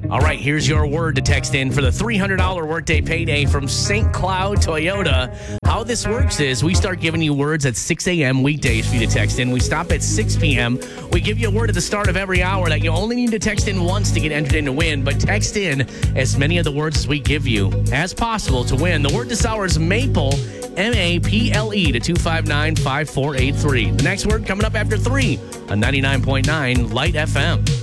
All right, here's your word to text in for the $300 workday payday from St. Cloud Toyota. How this works is we start giving you words at 6 a.m. weekdays for you to text in. We stop at 6 p.m. We give you a word at the start of every hour that you only need to text in once to get entered in to win, but text in as many of the words as we give you as possible to win. The word this hour is maple, M-A-P-L-E, to 259-5483. The next word coming up after 3 on 99.9 Light FM.